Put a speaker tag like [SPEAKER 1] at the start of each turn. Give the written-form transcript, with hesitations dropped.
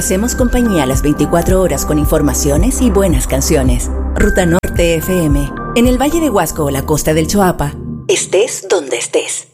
[SPEAKER 1] hacemos compañía las 24 horas con informaciones y buenas canciones. Ruta Norte FM. En el Valle de Huasco o la costa del Choapa, estés donde estés.